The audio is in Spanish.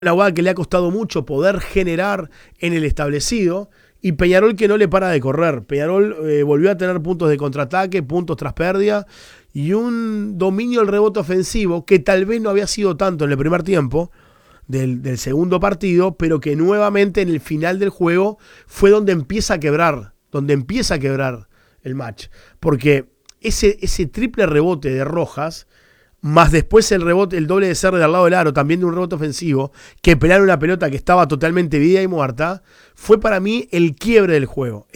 La jugada que le ha costado mucho poder generar en el establecido, y Peñarol que no le para de correr. Peñarol volvió a tener puntos de contraataque, puntos tras pérdida y un dominio del rebote ofensivo que tal vez no había sido tanto en el primer tiempo del segundo partido, pero que nuevamente en el final del juego fue donde empieza a quebrar el match. Porque ese triple rebote de Rojas, más después el rebote, el doble de Serre del lado del aro, también de un rebote ofensivo, que pelaron una pelota que estaba totalmente viva y muerta, fue para mí el quiebre del juego.